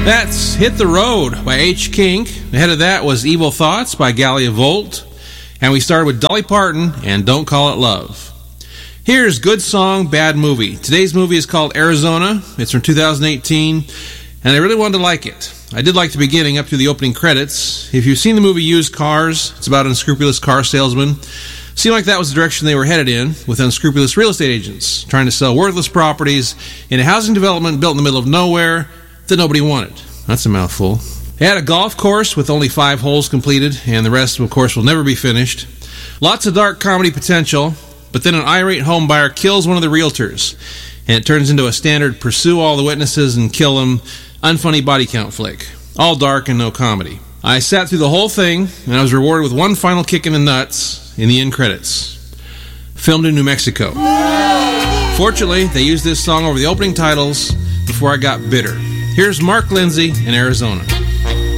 That's Hit the Road by H. Kink. Ahead of that was Evil Thoughts by Gallia Volt. And we started with Dolly Parton and Don't Call It Love. Here's Good Song, Bad Movie. Today's movie is called Arizona. It's from 2018, and I really wanted to like it. I did like the beginning up to the opening credits. If you've seen the movie Used Cars, it's about unscrupulous car salesmen. Seemed like that was the direction they were headed in, with unscrupulous real estate agents trying to sell worthless properties in a housing development built in the middle of nowhere that nobody wanted. That's a mouthful. They had a golf course with only 5 holes completed, and the rest, of course, will never be finished. Lots of dark comedy potential, but then an irate home buyer kills one of the realtors, and it turns into a standard pursue all the witnesses and kill them, unfunny body count flick. All dark and no comedy. I sat through the whole thing, and I was rewarded with one final kick in the nuts in the end credits. Filmed in New Mexico. Fortunately, they used this song over the opening titles before I got bitter. Here's Mark Lindsay in Arizona.